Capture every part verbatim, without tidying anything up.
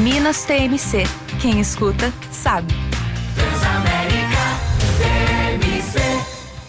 Minas T M C. Quem escuta, sabe. Transamérica T M C.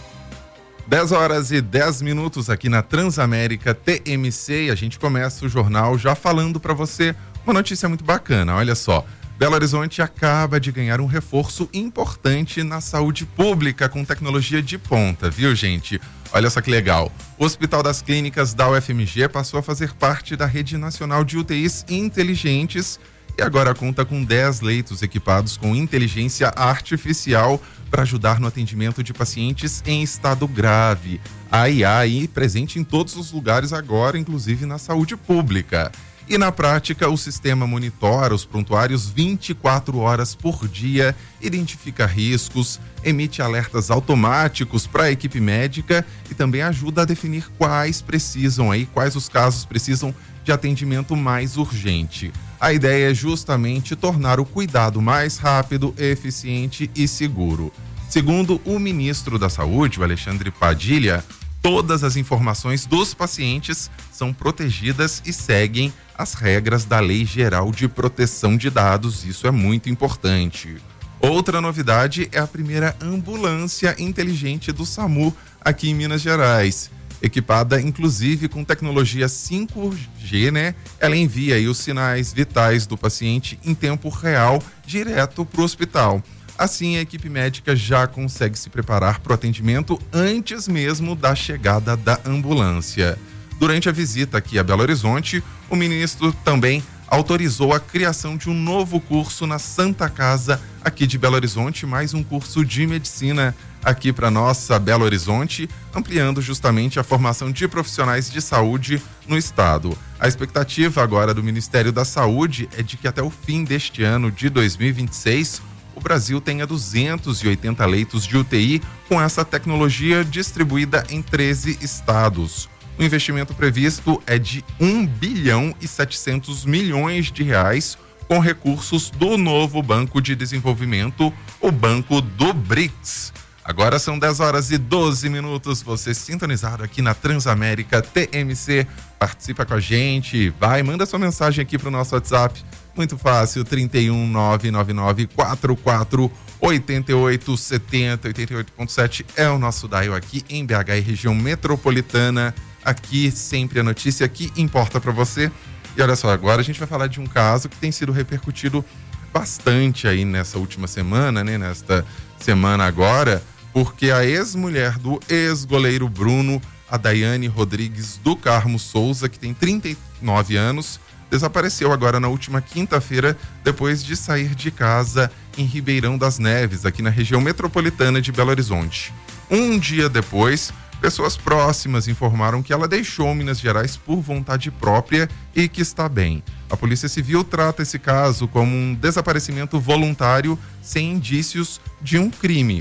dez horas e dez minutos aqui na Transamérica T M C e a gente começa o jornal já falando para você uma notícia muito bacana. Olha só, Belo Horizonte acaba de ganhar um reforço importante na saúde pública com tecnologia de ponta, viu, gente? Olha só que legal. O Hospital das Clínicas da U F M G passou a fazer parte da Rede Nacional de U T Is Inteligentes e agora conta com dez leitos equipados com inteligência artificial para ajudar no atendimento de pacientes em estado grave. A I A aí presente em todos os lugares agora, inclusive na saúde pública. E na prática, o sistema monitora os prontuários vinte e quatro horas por dia, identifica riscos, emite alertas automáticos para a equipe médica e também ajuda a definir quais precisam aí, quais os casos precisam de atendimento mais urgente. A ideia é justamente tornar o cuidado mais rápido, eficiente e seguro. Segundo o ministro da Saúde, o Alexandre Padilha, todas as informações dos pacientes são protegidas e seguem as regras da Lei Geral de Proteção de Dados. Isso é muito importante. Outra novidade é a primeira ambulância inteligente do SAMU aqui em Minas Gerais. Equipada inclusive com tecnologia cinco G, né? Ela envia aí os sinais vitais do paciente em tempo real direto para o hospital. Assim, a equipe médica já consegue se preparar para o atendimento antes mesmo da chegada da ambulância. Durante a visita aqui a Belo Horizonte, o ministro também autorizou a criação de um novo curso na Santa Casa aqui de Belo Horizonte, mais um curso de medicina aqui para nossa Belo Horizonte, ampliando justamente a formação de profissionais de saúde no estado. A expectativa agora do Ministério da Saúde é de que até o fim deste ano de dois mil e vinte e seis, o Brasil tenha duzentos e oitenta leitos de U T I com essa tecnologia distribuída em treze estados. O investimento previsto é de um bilhão e setecentos milhões de reais com recursos do novo Banco de Desenvolvimento, o Banco do BRICS. Agora são dez horas e doze minutos, você sintonizado aqui na Transamérica T M C, participa com a gente, vai, manda sua mensagem aqui para o nosso WhatsApp, muito fácil, trinta e um, nove nove nove, quatro quatro oito oito, sete zero, oitenta e oito ponto sete é o nosso dial aqui em B H e região metropolitana. Aqui sempre a notícia que importa para você. E olha só, agora a gente vai falar de um caso que tem sido repercutido bastante aí nessa última semana, né? Nesta semana agora, porque a ex-mulher do ex-goleiro Bruno, a Daiane Rodrigues do Carmo Souza, que tem trinta e nove anos, desapareceu agora na última quinta-feira, depois de sair de casa em Ribeirão das Neves, aqui na região metropolitana de Belo Horizonte. Um dia depois, pessoas próximas informaram que ela deixou Minas Gerais por vontade própria e que está bem. A Polícia Civil trata esse caso como um desaparecimento voluntário sem indícios de um crime.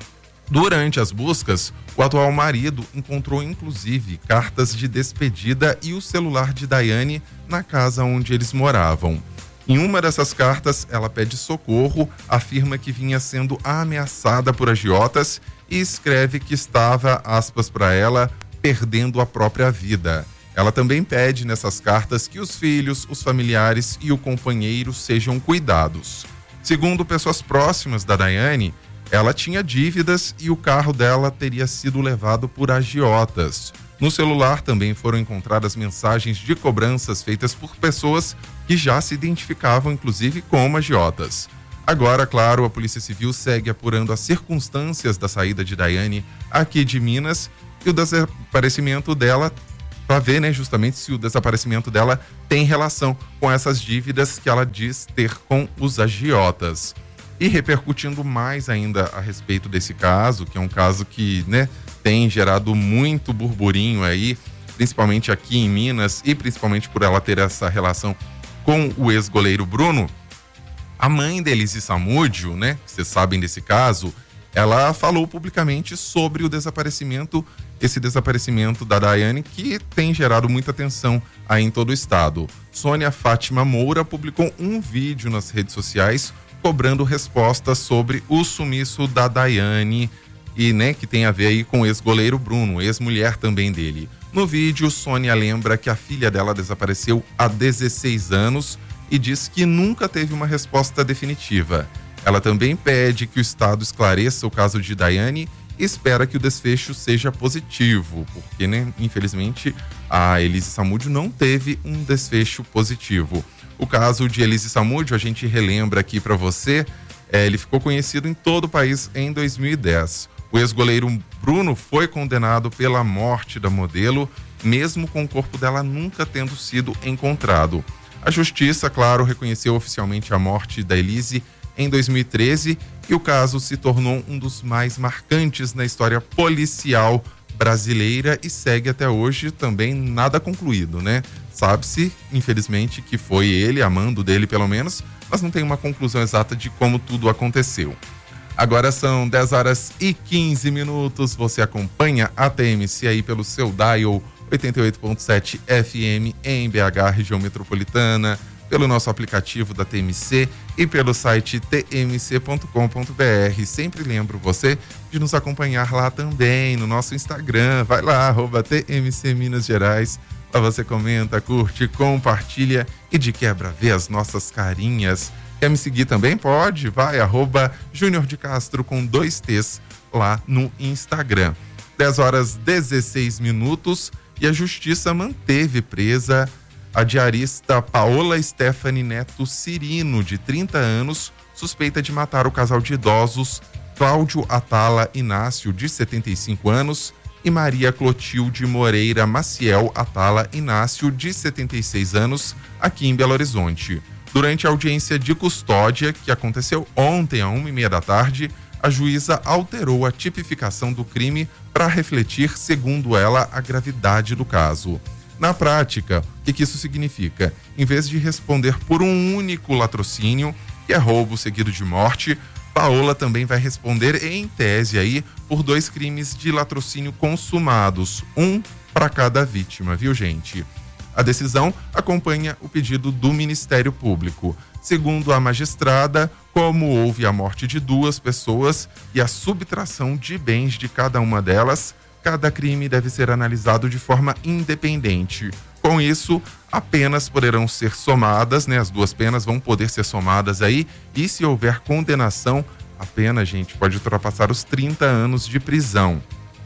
Durante as buscas, o atual marido encontrou inclusive cartas de despedida e o celular de Daiane na casa onde eles moravam. Em uma dessas cartas, ela pede socorro, afirma que vinha sendo ameaçada por agiotas e escreve que estava, aspas para ela, perdendo a própria vida. Ela também pede nessas cartas que os filhos, os familiares e o companheiro sejam cuidados. Segundo pessoas próximas da Daiane, ela tinha dívidas e o carro dela teria sido levado por agiotas. No celular também foram encontradas mensagens de cobranças feitas por pessoas que já se identificavam, inclusive, como agiotas. Agora, claro, a Polícia Civil segue apurando as circunstâncias da saída de Daiane aqui de Minas e o desaparecimento dela, para ver, né, justamente se o desaparecimento dela tem relação com essas dívidas que ela diz ter com os agiotas. E repercutindo mais ainda a respeito desse caso, que é um caso que, né, tem gerado muito burburinho aí, principalmente aqui em Minas e principalmente por ela ter essa relação com o ex-goleiro Bruno, a mãe de Elise Samúdio, né, que vocês sabem desse caso, ela falou publicamente sobre o desaparecimento, esse desaparecimento da Daiane, que tem gerado muita atenção aí em todo o estado. Sônia Fátima Moura publicou um vídeo nas redes sociais cobrando respostas sobre o sumiço da Daiane e, né, que tem a ver aí com o ex-goleiro Bruno, ex-mulher também dele. No vídeo, Sônia lembra que a filha dela desapareceu há dezesseis anos e diz que nunca teve uma resposta definitiva. Ela também pede que o Estado esclareça o caso de Daiane e espera que o desfecho seja positivo, porque, né, infelizmente, a Elise Samúdio não teve um desfecho positivo. O caso de Elise Samúdio, a gente relembra aqui para você, é, ele ficou conhecido em todo o país em dois mil e dez. O ex-goleiro Bruno foi condenado pela morte da modelo, mesmo com o corpo dela nunca tendo sido encontrado. A justiça, claro, reconheceu oficialmente a morte da Elise em dois mil e treze e o caso se tornou um dos mais marcantes na história policial brasileira e segue até hoje também nada concluído, né? Sabe-se, infelizmente, que foi ele, amando dele pelo menos, mas não tem uma conclusão exata de como tudo aconteceu. Agora são dez horas e quinze minutos, você acompanha a T M C aí pelo seu dial oitenta e oito ponto sete F M em B H, região metropolitana, pelo nosso aplicativo da T M C e pelo site t m c ponto com ponto b r. Sempre lembro você de nos acompanhar lá também no nosso Instagram. Vai lá, arroba T M C Minas Gerais. Lá você comenta, curte, compartilha e de quebra vê as nossas carinhas. Quer me seguir também? Pode, vai, arroba Júnior de Castro com dois T's lá no Instagram. dez horas e dezesseis minutos e a justiça manteve presa a diarista Paola Stephanie Neto Cirino, de trinta anos, suspeita de matar o casal de idosos Cláudio Atala Inácio, de setenta e cinco anos, e Maria Clotilde Moreira Maciel Atala Inácio, de setenta e seis anos, aqui em Belo Horizonte. Durante a audiência de custódia, que aconteceu ontem, à uma e meia da tarde, a juíza alterou a tipificação do crime para refletir, segundo ela, a gravidade do caso. Na prática, o que, que isso significa? Em vez de responder por um único latrocínio, que é roubo seguido de morte, Paola também vai responder, em tese, aí, por dois crimes de latrocínio consumados, um para cada vítima, viu, gente? A decisão acompanha o pedido do Ministério Público. Segundo a magistrada, como houve a morte de duas pessoas e a subtração de bens de cada uma delas, cada crime deve ser analisado de forma independente. Com isso, apenas poderão ser somadas, né? As duas penas vão poder ser somadas aí, e se houver condenação, a pena, gente, pode ultrapassar os trinta anos de prisão.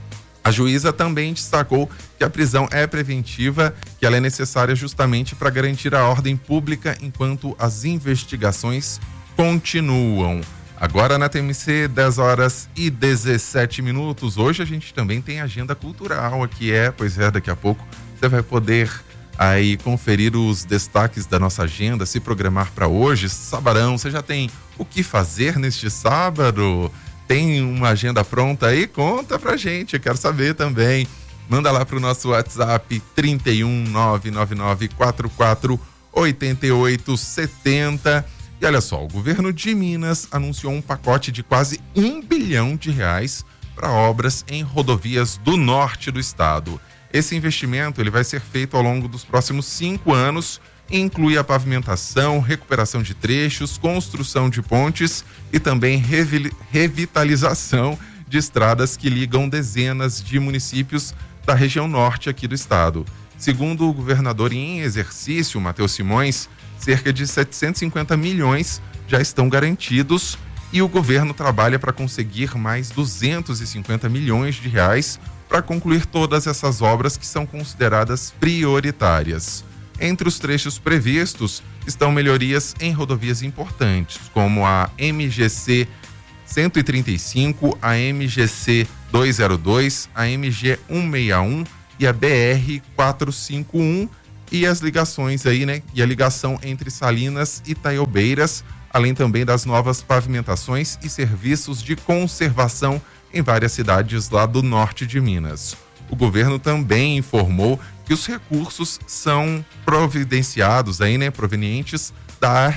A juíza também destacou que a prisão é preventiva, que ela é necessária justamente para garantir a ordem pública enquanto as investigações continuam. Agora na T M C, dez horas e dezessete minutos. Hoje a gente também tem agenda cultural aqui, é, pois é, daqui a pouco você vai poder aí conferir os destaques da nossa agenda, se programar para hoje, sabadão. Você já tem o que fazer neste sábado? Tem uma agenda pronta aí? Conta pra gente, eu quero saber também. Manda lá pro nosso WhatsApp trinta e um, nove nove nove, quatro quatro oito oito sete zero. E olha só, o governo de Minas anunciou um pacote de quase um bilhão de reais para obras em rodovias do norte do estado. Esse investimento ele vai ser feito ao longo dos próximos cinco anos e inclui a pavimentação, recuperação de trechos, construção de pontes e também revi- revitalização de estradas que ligam dezenas de municípios da região norte aqui do estado. Segundo o governador em exercício, Matheus Simões, cerca de setecentos e cinquenta milhões já estão garantidos e o governo trabalha para conseguir mais duzentos e cinquenta milhões de reais para concluir todas essas obras que são consideradas prioritárias. Entre os trechos previstos estão melhorias em rodovias importantes, como a M G C cento e trinta e cinco, a M G C duzentos e dois, a M G cento e sessenta e um e a B R quatrocentos e cinquenta e um e as ligações aí, né? E a ligação entre Salinas e Taiobeiras, além também das novas pavimentações e serviços de conservação em várias cidades lá do norte de Minas. O governo também informou que os recursos são providenciados aí, né, provenientes da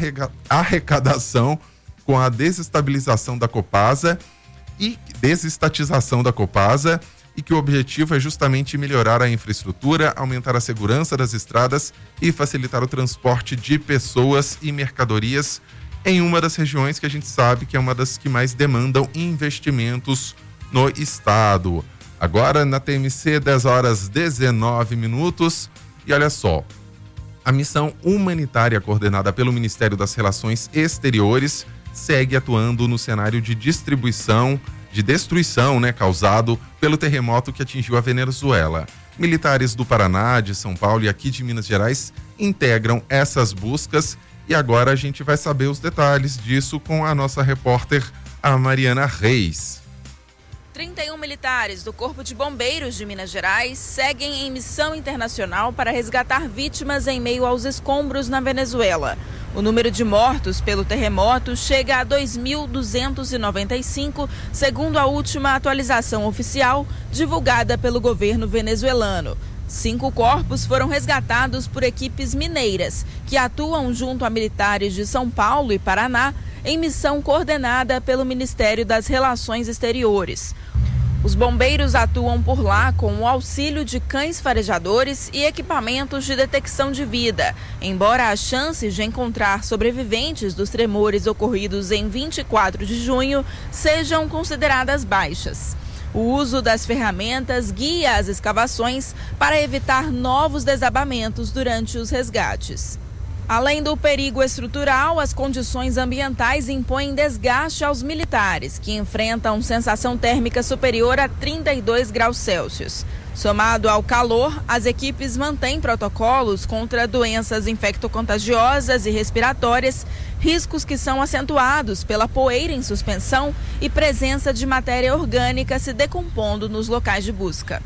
arrecadação com a desestabilização da Copasa e desestatização da Copasa e que o objetivo é justamente melhorar a infraestrutura, aumentar a segurança das estradas e facilitar o transporte de pessoas e mercadorias em uma das regiões que a gente sabe que é uma das que mais demandam investimentos no estado. Agora na T M C, dez horas e dezenove minutos. E olha só, A missão humanitária coordenada pelo Ministério das Relações Exteriores segue atuando no cenário de distribuição, de destruição, né, causado pelo terremoto que atingiu a Venezuela. Militares do Paraná, de São Paulo e aqui de Minas Gerais integram essas buscas e agora a gente vai saber os detalhes disso com a nossa repórter, a Mariana Reis. trinta e um militares do Corpo de Bombeiros de Minas Gerais seguem em missão internacional para resgatar vítimas em meio aos escombros na Venezuela. O número de mortos pelo terremoto chega a dois mil duzentos e noventa e cinco, segundo a última atualização oficial divulgada pelo governo venezuelano. Cinco corpos foram resgatados por equipes mineiras, que atuam junto a militares de São Paulo e Paraná, em missão coordenada pelo Ministério das Relações Exteriores. Os bombeiros atuam por lá com o auxílio de cães farejadores e equipamentos de detecção de vida, embora as chances de encontrar sobreviventes dos tremores ocorridos em vinte e quatro de junho sejam consideradas baixas. O uso das ferramentas guia as escavações para evitar novos desabamentos durante os resgates. Além do perigo estrutural, as condições ambientais impõem desgaste aos militares, que enfrentam sensação térmica superior a trinta e dois graus Celsius. Somado ao calor, as equipes mantêm protocolos contra doenças infectocontagiosas e respiratórias, riscos que são acentuados pela poeira em suspensão e presença de matéria orgânica se decompondo nos locais de busca.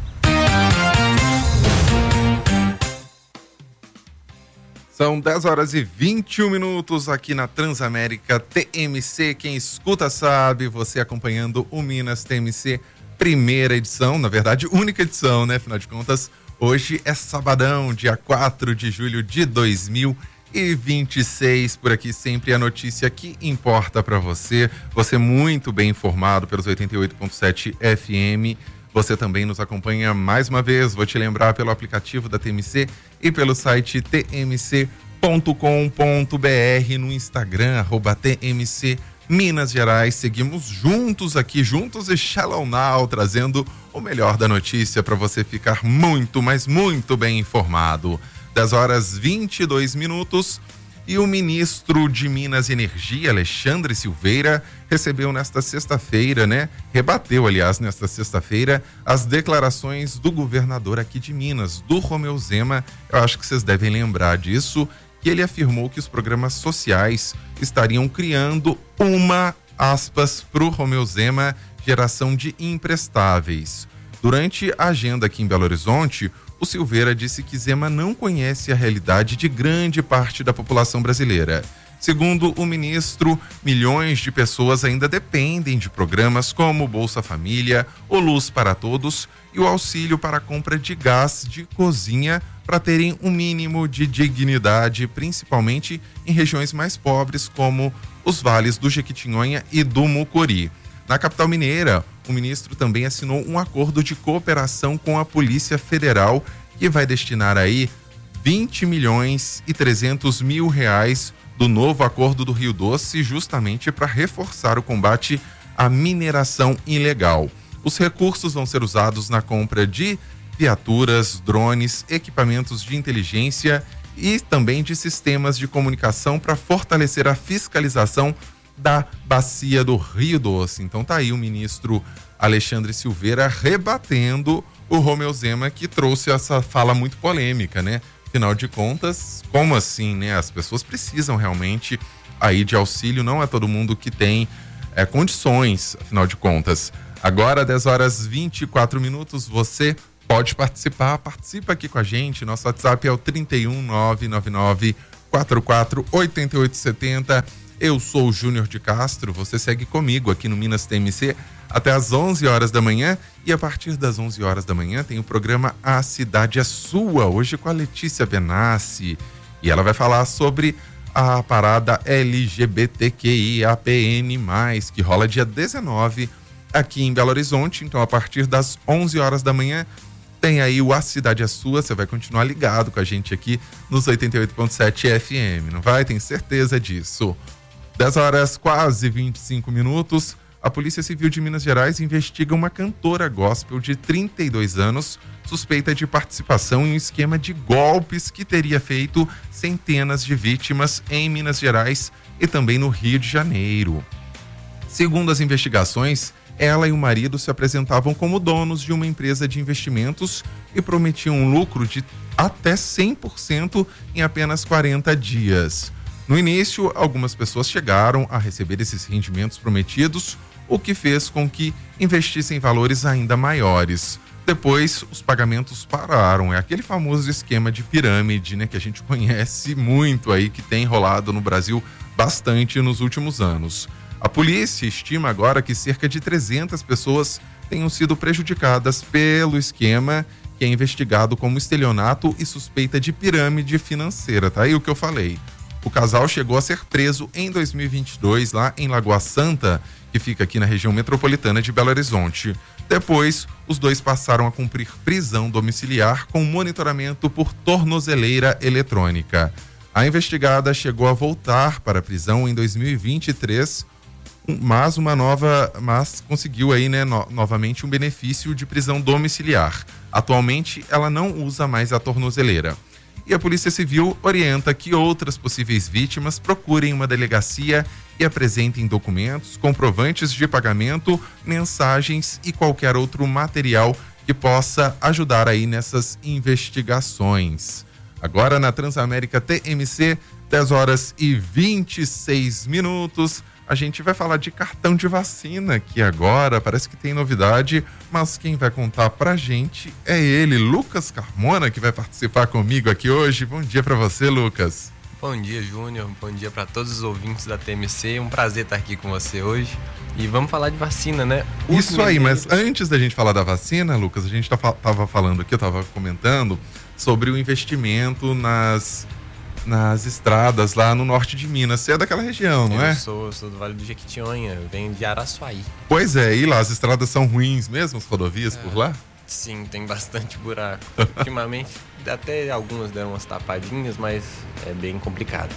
São dez horas e vinte e um minutos aqui na Transamérica T M C. Quem escuta sabe, você acompanhando o Minas T M C, primeira edição, na verdade, única edição, né? Afinal de contas, hoje é sabadão, dia quatro de julho de dois mil e vinte e seis. Por aqui sempre a notícia que importa para você. Você muito bem informado pelos oitenta e oito ponto sete F M. Você também nos acompanha mais uma vez, vou te lembrar, pelo aplicativo da T M C e pelo site t m c ponto com ponto b r, no Instagram, arroba T M C Minas Gerais. Seguimos juntos aqui, juntos e Shalom Now, trazendo o melhor da notícia para você ficar muito, mas muito bem informado. dez horas e vinte e dois minutos. E o ministro de Minas e Energia, Alexandre Silveira, recebeu nesta sexta-feira, né? Rebateu, aliás, nesta sexta-feira, as declarações do governador aqui de Minas, do Romeu Zema. Eu acho que vocês devem lembrar disso, que ele afirmou que os programas sociais estariam criando uma, aspas, para o Romeu Zema, geração de imprestáveis. Durante a agenda aqui em Belo Horizonte, o Silveira disse que Zema não conhece a realidade de grande parte da população brasileira. Segundo o ministro, milhões de pessoas ainda dependem de programas como Bolsa Família, o Luz para Todos e o auxílio para a compra de gás de cozinha para terem um mínimo de dignidade, principalmente em regiões mais pobres como os vales do Jequitinhonha e do Mucuri. Na capital mineira, o ministro também assinou um acordo de cooperação com a Polícia Federal, que vai destinar aí vinte milhões e trezentos mil reais do novo acordo do Rio Doce, justamente para reforçar o combate à mineração ilegal. Os recursos vão ser usados na compra de viaturas, drones, equipamentos de inteligência e também de sistemas de comunicação para fortalecer a fiscalização da bacia do Rio Doce. Então tá aí o ministro Alexandre Silveira rebatendo o Romeu Zema, que trouxe essa fala muito polêmica, né? Afinal de contas, como assim, né? As pessoas precisam realmente aí de auxílio, não é todo mundo que tem é, condições, afinal de contas. Agora, dez horas e vinte e quatro minutos, você pode participar, participa aqui com a gente. Nosso WhatsApp é o trinta e um, nove nove nove, quatro quatro oito oito sete zero. Eu sou o Júnior de Castro, você segue comigo aqui no Minas T M C até às onze horas da manhã, e a partir das onze horas da manhã tem o programa A Cidade é Sua, hoje com a Letícia Benassi, e ela vai falar sobre a parada L G B T Q I A P N mais, que rola dia dezenove aqui em Belo Horizonte. Então a partir das onze horas da manhã tem aí o A Cidade é Sua, você vai continuar ligado com a gente aqui nos oitenta e oito ponto sete F M, não vai? Tem certeza disso. dez horas, quase vinte e cinco minutos. A Polícia Civil de Minas Gerais investiga uma cantora gospel de trinta e dois anos, suspeita de participação em um esquema de golpes que teria feito centenas de vítimas em Minas Gerais e também no Rio de Janeiro. Segundo as investigações, ela e o marido se apresentavam como donos de uma empresa de investimentos e prometiam um lucro de até cem por cento em apenas quarenta dias. No início, algumas pessoas chegaram a receber esses rendimentos prometidos, o que fez com que investissem valores ainda maiores. Depois, os pagamentos pararam. É aquele famoso esquema de pirâmide, né, que a gente conhece muito aí, que tem rolado no Brasil bastante nos últimos anos. A polícia estima agora que cerca de trezentas pessoas tenham sido prejudicadas pelo esquema, que é investigado como estelionato e suspeita de pirâmide financeira. Tá aí o que eu falei. O casal chegou a ser preso em dois mil e vinte e dois lá em Lagoa Santa, que fica aqui na região metropolitana de Belo Horizonte. Depois, os dois passaram a cumprir prisão domiciliar com monitoramento por tornozeleira eletrônica. A investigada chegou a voltar para a prisão em dois mil e vinte e três, mas uma nova, mas conseguiu aí, né, no, novamente um benefício de prisão domiciliar. Atualmente, ela não usa mais a tornozeleira. E a Polícia Civil orienta que outras possíveis vítimas procurem uma delegacia e apresentem documentos, comprovantes de pagamento, mensagens e qualquer outro material que possa ajudar aí nessas investigações. Agora na Transamérica T M C, dez horas e vinte e seis minutos. A gente vai falar de cartão de vacina, que agora parece que tem novidade, mas quem vai contar pra gente é ele, Lucas Carmona, que vai participar comigo aqui hoje. Bom dia pra você, Lucas. Bom dia, Júnior. Bom dia pra todos os ouvintes da T M C. Um prazer estar aqui com você hoje. E vamos falar de vacina, né? Os Isso aí, mineiros... mas antes da gente falar da vacina, Lucas, a gente tava falando aqui, eu tava comentando sobre o investimento nas... nas estradas lá no norte de Minas. Você é daquela região, não eu é? Sou, sou do Vale do Jequitinhonha, venho de Araçuaí. Pois é, e lá as estradas são ruins mesmo, as rodovias é, por lá? Sim, tem bastante buraco. Ultimamente, até algumas deram umas tapadinhas, mas é bem complicado.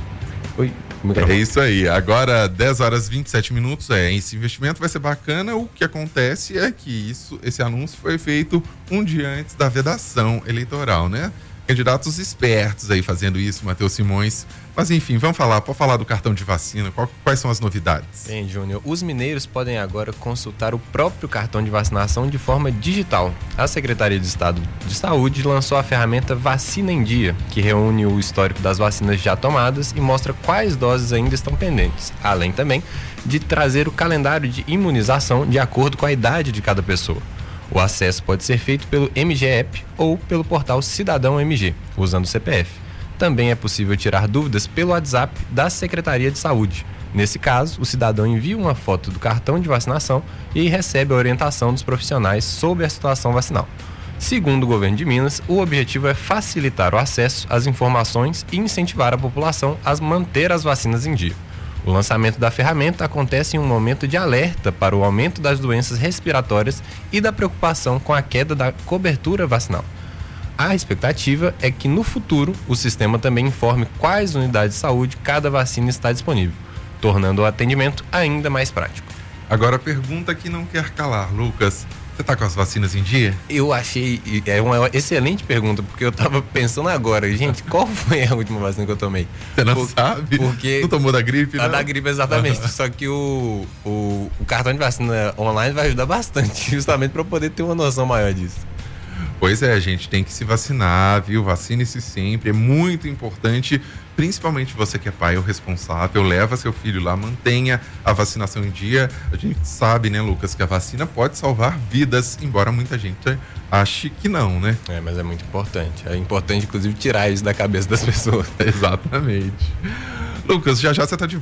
Oi, é isso aí. Agora, dez horas e vinte e sete minutos, é, esse investimento vai ser bacana. O que acontece é que isso, esse anúncio foi feito um dia antes da vedação eleitoral, né? Candidatos espertos aí fazendo isso, Matheus Simões. Mas enfim, vamos falar, pode falar do cartão de vacina, qual, quais são as novidades? Bem, Júnior, os mineiros podem agora consultar o próprio cartão de vacinação de forma digital. A Secretaria de Estado de Saúde lançou a ferramenta Vacina em Dia, que reúne o histórico das vacinas já tomadas e mostra quais doses ainda estão pendentes, além também de trazer o calendário de imunização de acordo com a idade de cada pessoa. O acesso pode ser feito pelo M G App ou pelo portal Cidadão M G, usando o C P F. Também é possível tirar dúvidas pelo WhatsApp da Secretaria de Saúde. Nesse caso, o cidadão envia uma foto do cartão de vacinação e recebe a orientação dos profissionais sobre a situação vacinal. Segundo o governo de Minas, o objetivo é facilitar o acesso às informações e incentivar a população a manter as vacinas em dia. O lançamento da ferramenta acontece em um momento de alerta para o aumento das doenças respiratórias e da preocupação com a queda da cobertura vacinal. A expectativa é que no futuro o sistema também informe quais unidades de saúde cada vacina está disponível, tornando o atendimento ainda mais prático. Agora a pergunta que não quer calar, Lucas. Você tá com as vacinas em dia? Eu achei, é uma excelente pergunta, porque eu tava pensando agora, gente, qual foi a última vacina que eu tomei? Você não Por, sabe? Porque não tomou da gripe, A não? da gripe, exatamente. Uhum. Só que o, o, o cartão de vacina online vai ajudar bastante, justamente para eu poder ter uma noção maior disso. Pois é, a gente tem que se vacinar, viu? Vacine-se sempre, é muito importante, principalmente você que é pai ou responsável, leva seu filho lá, mantenha a vacinação em dia. A gente sabe, né, Lucas, que a vacina pode salvar vidas, embora muita gente ache que não, né? É, mas é muito importante. É importante, inclusive, tirar isso da cabeça das pessoas. Exatamente. Lucas, já já você tá de